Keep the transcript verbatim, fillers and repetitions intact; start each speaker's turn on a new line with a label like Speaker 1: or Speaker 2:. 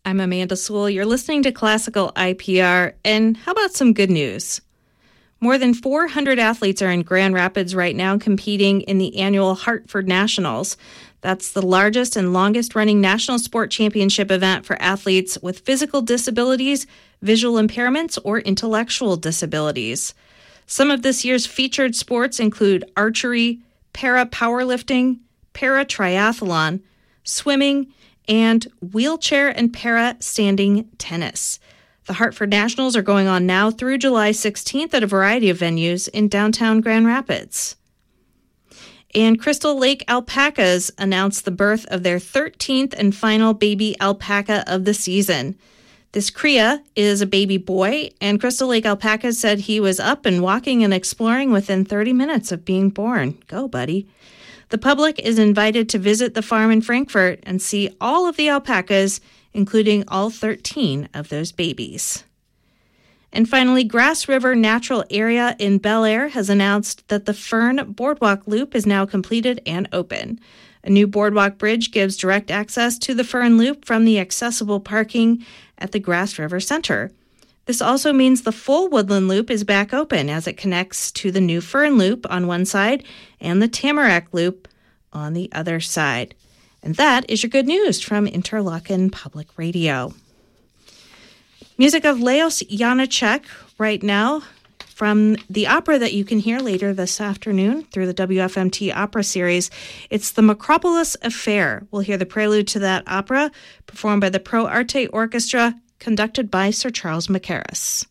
Speaker 1: I'm Amanda Sewell. You're listening to Classical I P R, and how about some good news? More than four hundred athletes are in Grand Rapids right now competing in the annual Hartford Nationals. That's the largest and longest-running national sport championship event for athletes with physical disabilities, visual impairments, or intellectual disabilities. Some of this year's featured sports include archery, para-powerlifting, para-triathlon, swimming, and wheelchair and para-standing tennis. The Hartford Nationals are going on now through July sixteenth at a variety of venues in downtown Grand Rapids. And Crystal Lake Alpacas announced the birth of their thirteenth and final baby alpaca of the season. This cria is a baby boy, and Crystal Lake Alpacas said he was up and walking and exploring within thirty minutes of being born. Go, buddy. The public is invited to visit the farm in Frankfort and see all of the alpacas, including all thirteen of those babies. And finally, Grass River Natural Area in Bel Air has announced that the Fern Boardwalk Loop is now completed and open. A new boardwalk bridge gives direct access to the Fern Loop from the accessible parking at the Grass River Center. This also means the full Woodland Loop is back open as it connects to the new Fern Loop on one side and the Tamarack Loop on the other side. And that is your good news from Interlochen Public Radio. Music of Leos Janáček right now from the opera that you can hear later this afternoon through the W F M T Opera Series. It's the Macropolis Affair. We'll hear the prelude to that opera performed by the Pro Arte Orchestra, conducted by Sir Charles Mackerras.